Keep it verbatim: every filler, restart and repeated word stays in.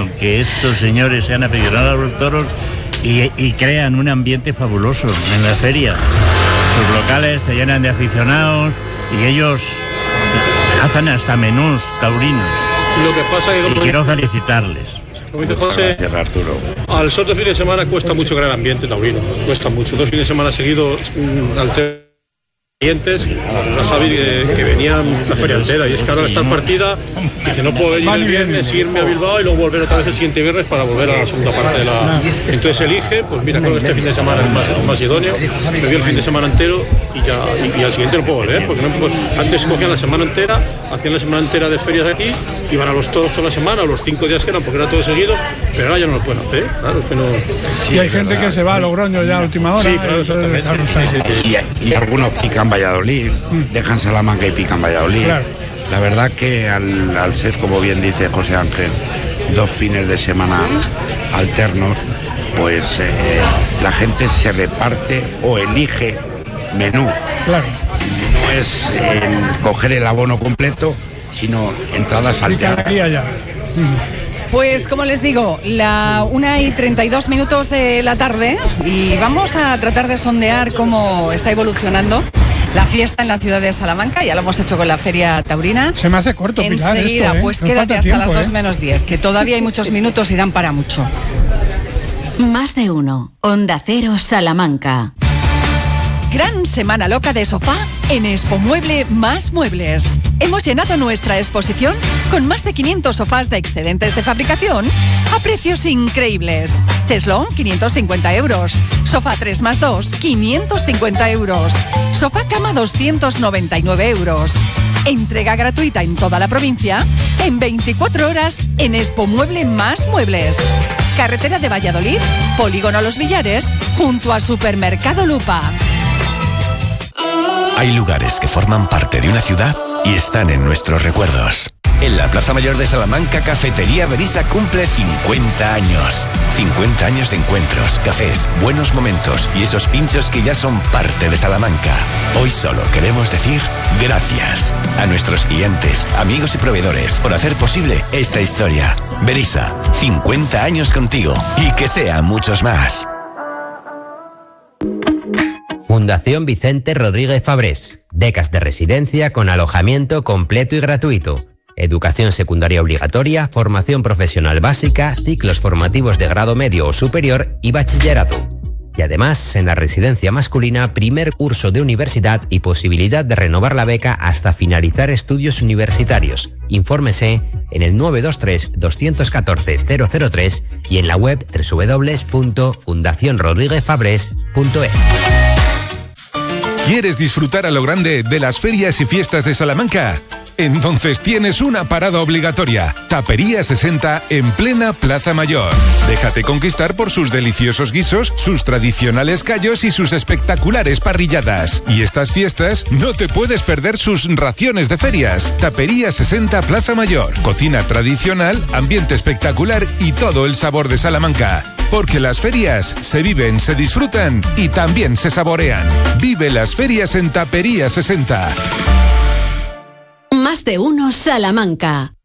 bueno que estos señores sean aficionados a los toros y, y crean un ambiente fabuloso en la feria. Sus locales se llenan de aficionados y ellos hacen hasta menús taurinos. Lo que pasa es que, y quiero felicitarles. Como dice José, gracias, Arturo. Al sol de fin de semana cuesta mucho crear ambiente taurino, cuesta mucho. Dos fines de semana seguidos, mmm, al clientes, a Javi que, que venían la feria entera, y es que ahora está en partida y que no puedo venir el viernes, irme a Bilbao y luego volver otra vez el siguiente viernes para volver a la segunda parte de la... Entonces elige, pues mira, creo que este fin de semana es más, más idóneo, me dio el fin de semana entero y ya y, y al siguiente no puedo volver, porque no, pues, antes cogían la semana entera, hacían la semana entera de ferias aquí, iban a los toros toda la semana, o los cinco días que eran, porque era todo seguido, pero ahora ya no lo pueden hacer, claro, es que no... Sí, y hay gente verdad. que se va a Logroño ya a última hora. Sí, claro, exactamente. Sí, y, y algunos pican Valladolid, mm. dejan Salamanca y pican Valladolid. Claro. La verdad que al, al ser, como bien dice José Ángel, dos fines de semana alternos, pues eh, la gente se reparte o elige menú. Claro. No es el coger el abono completo, sino entradas salteadas. Pues como les digo, la una y treinta y dos minutos de la tarde y vamos a tratar de sondear cómo está evolucionando la fiesta en la ciudad de Salamanca. Ya lo hemos hecho con la feria taurina. Se me hace corto, Pilar, enseguida, esto, ¿eh? pues no quédate hasta tiempo, las dos ¿eh? menos diez, que todavía hay muchos minutos y dan para mucho. Más de uno. Onda Cero Salamanca. Gran semana loca de sofá en Expo Mueble Más Muebles. Hemos llenado nuestra exposición con más de quinientos sofás de excedentes de fabricación a precios increíbles. Cheslón, quinientos cincuenta euros. Sofá tres más dos, quinientos cincuenta euros. Sofá cama, doscientos noventa y nueve euros. Entrega gratuita en toda la provincia en veinticuatro horas en Expo Mueble Más Muebles. Carretera de Valladolid, Polígono Los Villares, junto a Supermercado Lupa. Hay lugares que forman parte de una ciudad y están en nuestros recuerdos. En la Plaza Mayor de Salamanca, Cafetería Berisa cumple cincuenta años. cincuenta años de encuentros, cafés, buenos momentos y esos pinchos que ya son parte de Salamanca. Hoy solo queremos decir gracias a nuestros clientes, amigos y proveedores por hacer posible esta historia. Berisa, cincuenta años contigo y que sean muchos más. Fundación Vicente Rodríguez Fabrés. Becas de residencia con alojamiento completo y gratuito. Educación secundaria obligatoria, formación profesional básica, ciclos formativos de grado medio o superior y bachillerato. Y además, en la residencia masculina, primer curso de universidad y posibilidad de renovar la beca hasta finalizar estudios universitarios. Infórmese en el nueve dos tres, dos uno cuatro, cero cero tres y en la web doble u doble u doble u punto fundación rodríguez fabres punto es. ¿Quieres disfrutar a lo grande de las ferias y fiestas de Salamanca? Entonces tienes una parada obligatoria. Tapería sesenta en plena Plaza Mayor. Déjate conquistar por sus deliciosos guisos, sus tradicionales callos y sus espectaculares parrilladas. Y estas fiestas no te puedes perder sus raciones de ferias. Tapería sesenta Plaza Mayor. Cocina tradicional, ambiente espectacular y todo el sabor de Salamanca. Porque las ferias se viven, se disfrutan y también se saborean. Vive las ferias en Tapería sesenta. Más de uno Salamanca.